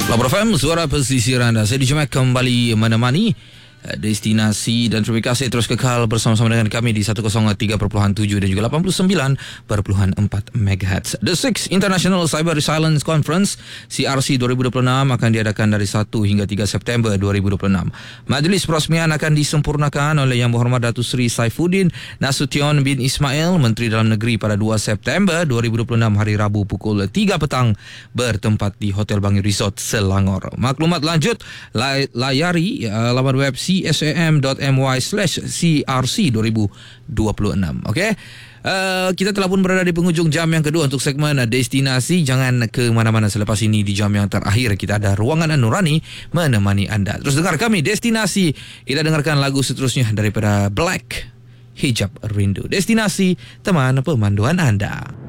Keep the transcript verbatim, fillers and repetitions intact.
Labor F M, suara pesisir anda. Saya Dijumat kembali menemani destinasi dan terima kasih terus kekal bersama-sama dengan kami di seratus tiga perpuluhan tujuh dan juga lapan puluh sembilan perpuluhan empat megahertz. The Sixth International Cyber Resilience Conference C R C dua ribu dua puluh enam akan diadakan dari satu hingga tiga September dua ribu dua puluh enam. Majlis perasmian akan disempurnakan oleh Yang Berhormat Datuk Seri Saifuddin Nasution bin Ismail, Menteri Dalam Negeri, pada dua September dua ribu dua puluh enam hari Rabu pukul tiga petang bertempat di Hotel Bangi Resort, Selangor. Maklumat lanjut layari uh, laman web c s a m dot m y slash c r c dua ribu dua puluh enam. Okey. Uh, kita telah pun berada di penghujung jam yang kedua untuk segmen destinasi. Jangan ke mana-mana, selepas ini di jam yang terakhir kita ada ruangan Nurani menemani anda. Terus dengar kami destinasi. Kita dengarkan lagu seterusnya daripada Black, Hijab Rindu. Destinasi, teman pemanduan anda.